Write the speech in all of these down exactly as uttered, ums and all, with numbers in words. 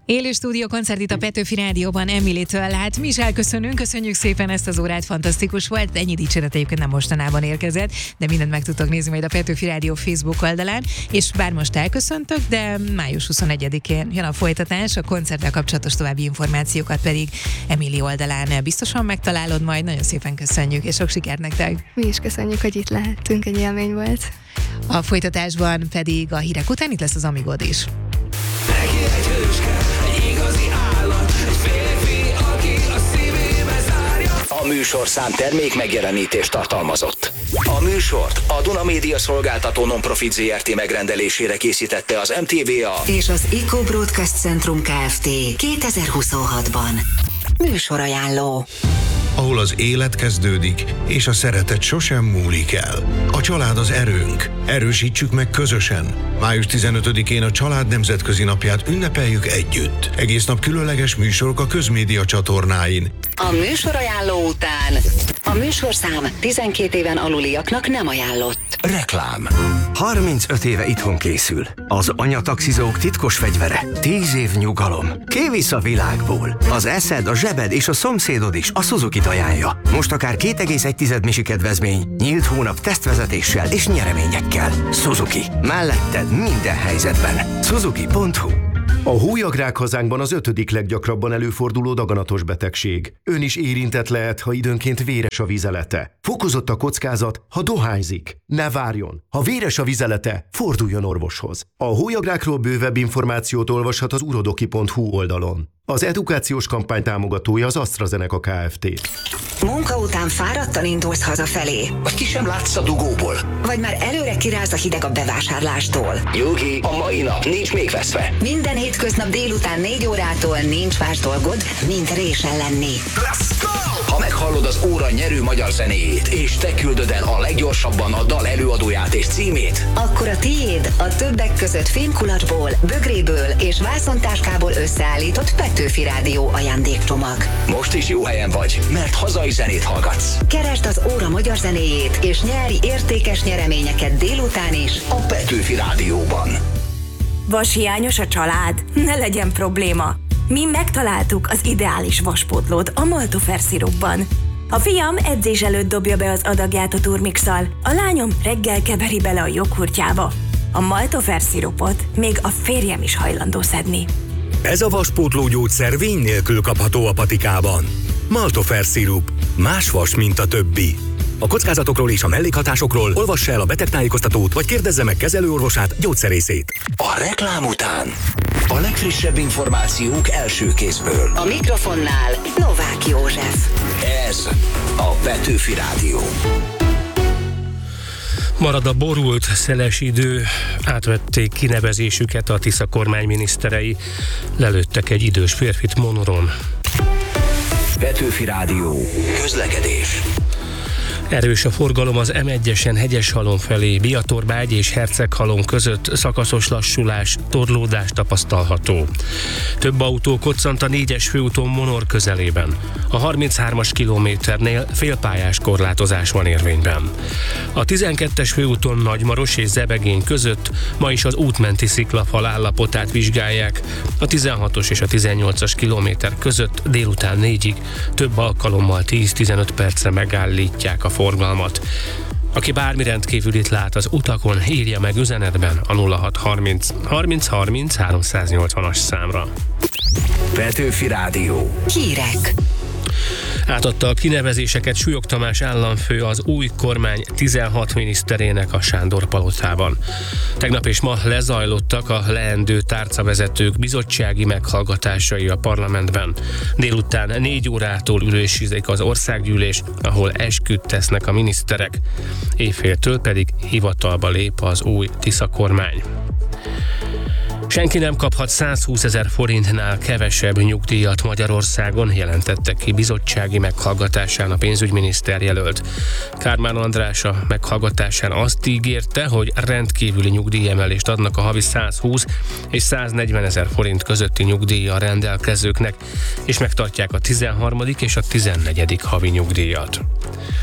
Élő stúdió koncert itt a Petőfi Rádióban Emilitől. Hát mi is elköszönünk, köszönjük szépen ezt az órát, fantasztikus volt. Ennyi dicséret egyébként nem mostanában érkezett, de mindent meg tudtok nézni majd a Petőfi Rádió Facebook oldalán, és bár most elköszöntök, de május huszonegyedikén jön a folytatás, a koncerttel kapcsolatos további információkat pedig Emili oldalán biztosan megtalálod majd. Nagyon szépen köszönjük, és sok sikert nektek! Mi is köszönjük, hogy itt lehettünk, egy élmény volt. A folytatásban pedig a hírek után itt lesz az Amigod is. Neki egy hőske, egy igazi állat, egy férfi, aki a szívébe zárja. A műsorszám termék megjelenítést tartalmazott. A műsort a Duna Média Szolgáltató Nonprofit zé er té megrendelésére készítette az em té vé á és az Eco Broadcast Centrum Kft. kétezer-huszonhatban. Műsorajánló. Ahol az élet kezdődik, és a szeretet sosem múlik el. A család az erőnk. Erősítsük meg közösen. május tizenötödikén a Család Nemzetközi Napját ünnepeljük együtt. Egész nap különleges műsorok a közmédia csatornáin. A műsorajánló után a műsorszám tizenkét éven aluliaknak nem ajánlott. Reklám. harmincöt éve itthon készül. Az anyataxizók titkos fegyvere. tíz év nyugalom. Kivisz a világból. Az eszed, a zsebed és a szomszédod is a Suzuki-t ajánlja. Most akár két egész egy misi kedvezmény, nyílt hónap tesztvezetéssel és nyereményekkel. Suzuki. Melletted minden helyzetben. Suzuki pont hu. A hólyagrák hazánkban az ötödik leggyakrabban előforduló daganatos betegség. Ön is érintett lehet, ha időnként véres a vizelete. Fokozott a kockázat, ha dohányzik. Ne várjon! Ha véres a vizelete, forduljon orvoshoz. A hólyagrákról bővebb információt olvashat az urodoki pont hu oldalon. Az edukációs kampány támogatója az AstraZeneca Kft. Munka után fáradtan indulsz hazafelé. Vagy ki sem látsz a dugóból. Vagy már előre kiráz a hideg a bevásárlástól. Nyugi, a mai nap nincs még veszve. Minden hétköznap délután négy órától nincs más dolgod, mint résen lenni. Let's go! Ha meghallod az óra nyerő magyar zenéjét, és te küldöd el a leggyorsabban a dal előadóját és címét, akkor a tiéd a többek között fémkulacsból, bögréből és vászontáskából összeállított Petőfi Rádió ajándékcsomag. most is jó helyen vagy, mert hazai zenét hallgatsz. Keresd az óra magyar zenéjét, és nyeri értékes nyereményeket délután is A Petőfi Rádióban. Vashiányos a család? Ne legyen probléma. Mi megtaláltuk az ideális vaspótlót a Maltofer szirupban. A fiam edzés előtt dobja be az adagját a turmixal, a lányom reggel keveri bele a joghurtjába. A Maltofer szirupot még a férjem is hajlandó szedni. Ez a vaspótló gyógyszer vény nélkül kapható a patikában. Maltofer szirup. Más vas, mint a többi. A kockázatokról és a mellékhatásokról olvassa el a betegtájékoztatót, vagy kérdezze meg kezelőorvosát, gyógyszerészét. A reklám után a legfrissebb információk első kézből. A mikrofonnál Novák József. Ez a Petőfi Rádió. Marad a borult, szeles idő, átvették kinevezésüket a Tisza kormány miniszterei, lelőttek egy idős férfit Monoron. Petőfi Rádió. Közlekedés. Erős a forgalom az em egyesen Hegyeshalom felé, Biatorbágy és Herceghalom között, szakaszos lassulás, torlódás tapasztalható. Több autó koccant a négyes főúton Monor közelében. A harminchármas kilométernél félpályás korlátozás van érvényben. A tizenkettes főúton Nagymaros és Zebegény között ma is az útmenti sziklafal állapotát vizsgálják. A tizenhatos és a tizennyolcas kilométer között délután négyig több alkalommal tíz-tizenöt percre megállítják a forgalmat. Aki bármi rendkívülit lát az utakon, írja meg üzenetben a nulla hat harminc harminc harminc háromszáznyolcvanas számra. Petőfi Rádió. Hírek. Átadta a kinevezéseket Súlyog Tamás államfő az új kormány tizenhat miniszterének a Sándor palotában. Tegnap és ma lezajlottak a leendő tárcavezetők bizottsági meghallgatásai a parlamentben. Délután négy órától ülésezik az országgyűlés, ahol esküt tesznek a miniszterek. Éjféltől pedig hivatalba lép az új Tisza kormány. Senki nem kaphat százhúszezer forintnál kevesebb nyugdíjat Magyarországon, jelentette ki bizottsági meghallgatásán a pénzügyminiszter jelölt. Kármán András a meghallgatásán azt ígérte, hogy rendkívüli nyugdíjemelést adnak a havi százhúsz és száznegyven ezer forint közötti nyugdíjjal rendelkezőknek, és megtartják a tizenharmadik és a tizennegyedik havi nyugdíjat.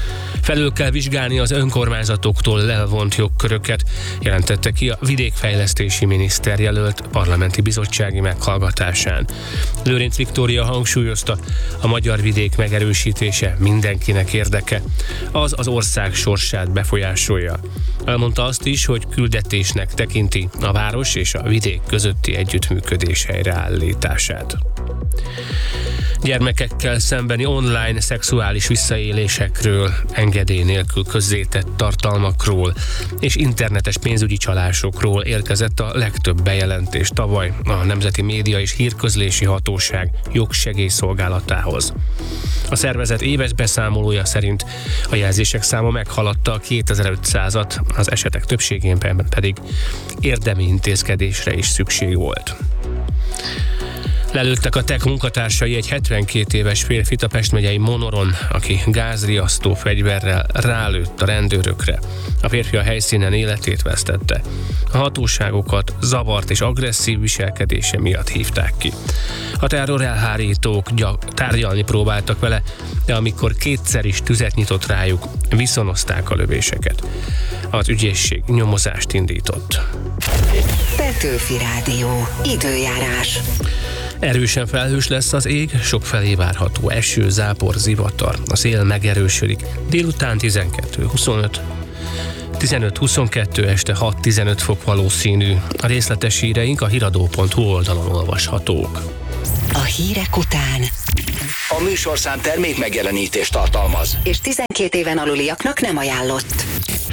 Felül kell vizsgálni az önkormányzatoktól elvont jogköröket, jelentette ki a vidékfejlesztési miniszter jelölt parlamenti bizottsági meghallgatásán. Lőrinc Viktória hangsúlyozta, a magyar vidék megerősítése mindenkinek érdeke. Az az ország sorsát befolyásolja. Elmondta azt is, hogy küldetésnek tekinti a város és a vidék közötti együttműködés helyreállítását. Gyermekekkel szembeni online szexuális visszaélésekről, engedély nélkül közzétett tartalmakról és internetes pénzügyi csalásokról érkezett a legtöbb bejelentés tavaly a Nemzeti Média és Hírközlési Hatóság jogsegélyszolgálatához. A szervezet éves beszámolója szerint a jelzések száma meghaladta a kétezer-ötszázat, az esetek többségében pedig érdemi intézkedésre is szükség volt. Lelőttek a tech munkatársai egy hetvenkét éves férfit a Pest megyei Monoron, aki gázriasztó fegyverrel rálőtt a rendőrökre. A férfi a helyszínen életét vesztette. A hatóságokat zavart és agresszív viselkedése miatt hívták ki. A terrorelhárítók gyak- tárgyalni próbáltak vele, de amikor kétszer is tüzet nyitott rájuk, viszonozták a lövéseket. Az ügyészség nyomozást indított. Petőfi Rádió. Időjárás. Erősen felhős lesz az ég, sokfelé várható eső, zápor, zivatar. A szél megerősödik. Délután tizenkettő huszonöt, tizenöt huszonkettő, este hat tizenöt fok valószínű. A részletes híreink a hiradó pont hu oldalon olvashatók. A hírek után A műsorszám termék megjelenítést tartalmaz. és tizenkét éven aluliaknak nem ajánlott.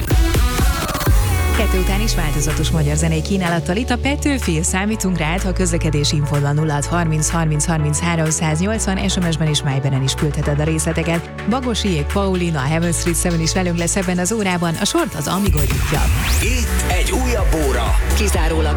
Kettő után is változatos magyar zenei kínálattal itt a Petőfi. Számítunk rád, ha közlekedési info van nulla harminc harminc harminchárom száznyolcvan, es em es-ben és Májberen is küldheted a részleteket. Bagosi, Paulina, a Heaven Street hét is velünk lesz ebben az órában, a sort az Amigo nyitja. Itt egy újabb óra. Kizárólag